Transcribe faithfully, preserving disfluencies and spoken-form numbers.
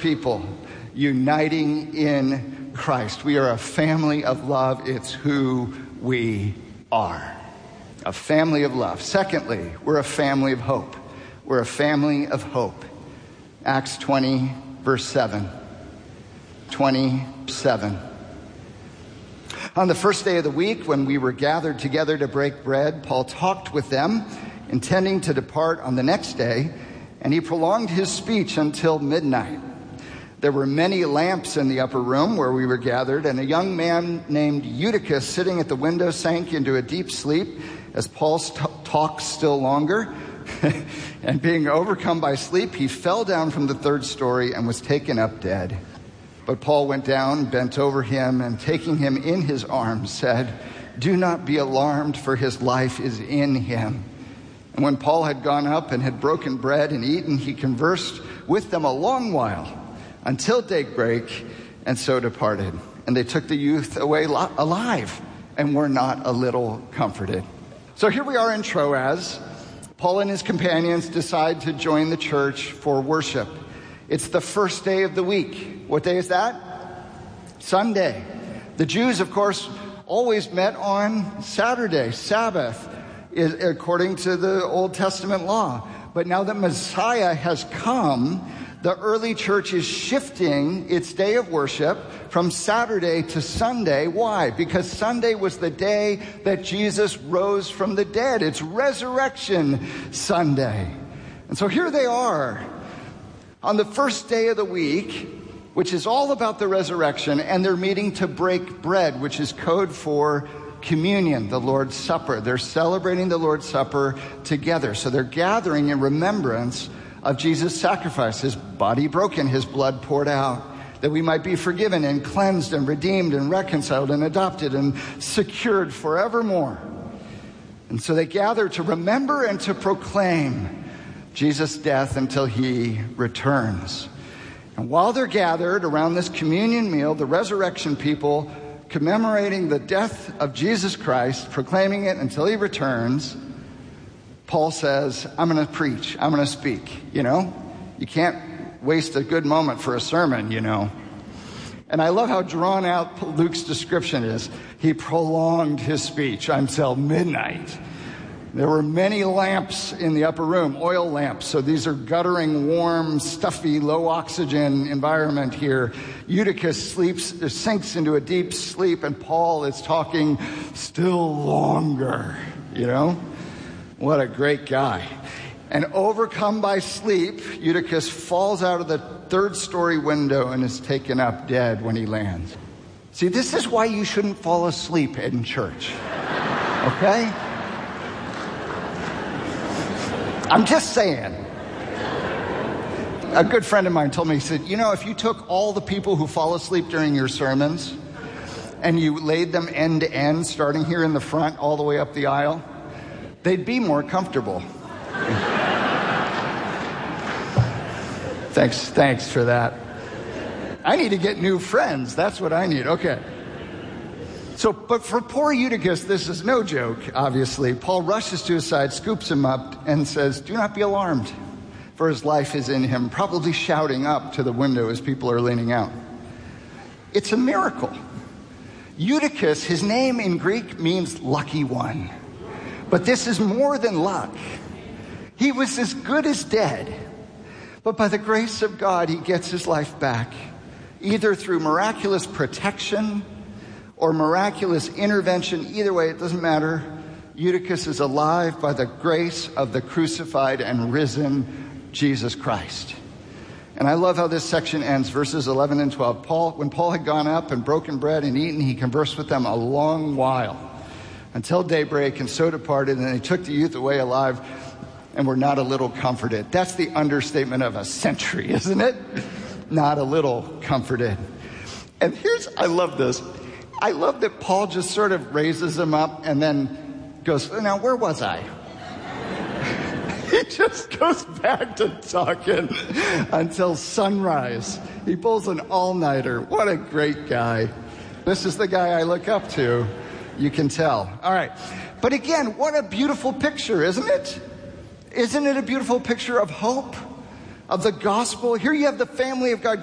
people uniting in Christ. We are a family of love. It's who we are. A family of love. Secondly, we're a family of hope. We're a family of hope. Acts twenty, verse seven. twenty-seven. On the first day of the week, when we were gathered together to break bread, Paul talked with them, intending to depart on the next day, and he prolonged his speech until midnight. There were many lamps in the upper room where we were gathered, and a young man named Eutychus, sitting at the window, sank into a deep sleep as Paul st- talked still longer. And being overcome by sleep, he fell down from the third story and was taken up dead. But Paul went down, bent over him, and taking him in his arms, said, "Do not be alarmed, for his life is in him." And when Paul had gone up and had broken bread and eaten, he conversed with them a long while, until daybreak, and so departed. And they took the youth away lo- alive, and were not a little comforted. So here we are in Troas. Paul and his companions decide to join the church for worship. It's the first day of the week. What day is that? Sunday. The Jews, of course, always met on Saturday, Sabbath, according to the Old Testament law. But now that Messiah has come, the early church is shifting its day of worship from Saturday to Sunday. Why? Because Sunday was the day that Jesus rose from the dead. It's Resurrection Sunday. And so here they are on the first day of the week, which is all about the resurrection, and they're meeting to break bread, which is code for communion, the Lord's Supper. They're celebrating the Lord's Supper together. So they're gathering in remembrance of Jesus' sacrifice, his body broken, his blood poured out, that we might be forgiven and cleansed and redeemed and reconciled and adopted and secured forevermore. And so they gather to remember and to proclaim Jesus' death until he returns. And while they're gathered around this communion meal, the resurrection people commemorating the death of Jesus Christ, proclaiming it until he returns, Paul says, I'm going to preach. I'm going to speak. You know, you can't waste a good moment for a sermon, you know. And I love how drawn out Luke's description is. He prolonged his speech until midnight. There were many lamps in the upper room, oil lamps. So these are guttering, warm, stuffy, low oxygen environment here. Eutychus sleeps, sinks into a deep sleep, and Paul is talking still longer, you know. What a great guy. And overcome by sleep, Eutychus falls out of the third story window and is taken up dead when he lands. See, this is why you shouldn't fall asleep in church. Okay? I'm just saying. A good friend of mine told me, he said, you know, if you took all the people who fall asleep during your sermons and you laid them end to end, starting here in the front all the way up the aisle, they'd be more comfortable. Thanks, thanks for that. I need to get new friends. That's what I need. Okay. So, but for poor Eutychus, this is no joke, obviously. Paul rushes to his side, scoops him up, and says, do not be alarmed, for his life is in him, probably shouting up to the window as people are leaning out. It's a miracle. Eutychus, his name in Greek means lucky one. But this is more than luck. He was as good as dead. But by the grace of God, he gets his life back, either through miraculous protection or miraculous intervention. Either way, it doesn't matter. Eutychus is alive by the grace of the crucified and risen Jesus Christ. And I love how this section ends, verses eleven and twelve. Paul, when Paul had gone up and broken bread and eaten, he conversed with them a long while, until daybreak, and so departed, and they took the youth away alive and were not a little comforted. That's the understatement of a century, isn't it? Not a little comforted. And here's, I love this. I love that Paul just sort of raises them up and then goes, now, where was I? He just goes back to talking until sunrise. He pulls an all-nighter. What a great guy. This is the guy I look up to. You can tell. All right. But again, what a beautiful picture, isn't it? Isn't it a beautiful picture of hope, of the gospel? Here you have the family of God